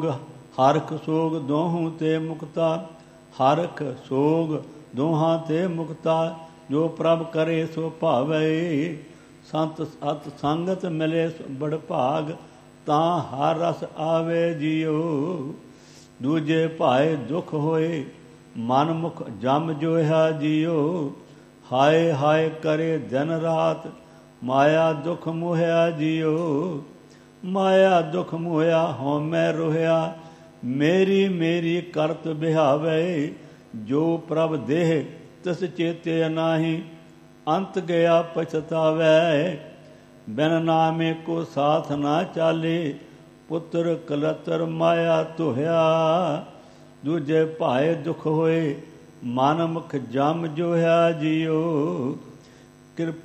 ਹਰਖ ਸੋਗ ਦੋਹੂੰ ਤੇ ਮੁਕਤਾ, ਹਰਖ ਸੋਗ ਦੋਹਾਂ ਤੇ ਮੁਕਤਾ। ਜੋ ਪ੍ਰਭ ਕਰੇ ਸੋ ਭਾਵੈ, ਸੰਤ ਸਤ ਸੰਗਤ ਮਿਲੇ ਬੜ ਭਾਗ। ਤਾਂ ਹਰ ਰਸ ਆਵੇ ਜੀਓ, ਦੂਜੇ ਭਾਏ ਦੁਖ ਹੋਏ ਮਨ ਮੁਖ ਜਮ ਜੋਇਆ ਜੀਓ। ਹਾਏ ਹਾਏ ਕਰੇ ਦਿਨ ਰਾਤ, ਮਾਇਆ ਦੁਖ ਮੋਹਿਆ ਜੀਓ। ਮਾਇਆ ਦੁਖ ਮੋਹਿਆ ਹਉਮੈ ਰੋਹਿਆ, ਮੇਰੀ ਮੇਰੀ ਕਰਤ ਬਿਹਾਵੇ। ਜੋ ਪ੍ਰਭ ਦੇਹ ਤਿਸ ਚੇਤੇ ਨਾਹੀ, ਅੰਤ ਗਿਆ ਪਛਤਾਵੈ। ਬਿਨ ਨਾਮੇ ਕੋ ਸਾਥ ਨਾ ਚਾਲੇ, ਪੁੱਤਰ ਕਲਤਰ ਮਾਇਆ ਧੋਇਆ। ਦੂਜੇ ਭਾਏ ਦੁਖ ਹੋਏ ਮਨ ਮੁਖ ਜਮ ਜੋਇਆ ਜੀਓ। ਕਿਰਪਾ